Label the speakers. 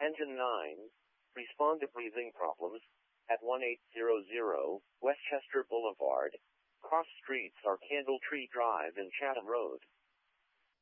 Speaker 1: Engine 9, respond to breathing problems at 1800 Westchester Boulevard. Cross streets are Candletree Drive and Chatham Road.